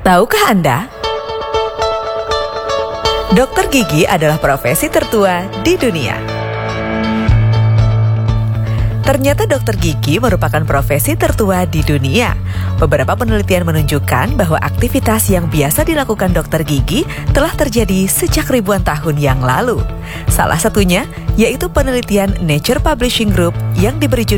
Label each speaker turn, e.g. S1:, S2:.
S1: Tahukah Anda? Dokter gigi adalah profesi tertua di dunia. Ternyata dokter gigi merupakan profesi tertua di dunia. Beberapa penelitian menunjukkan bahwa aktivitas yang biasa dilakukan dokter gigi telah terjadi sejak ribuan tahun yang lalu. Salah satunya yaitu penelitian Nature Publishing Group yang diberi judul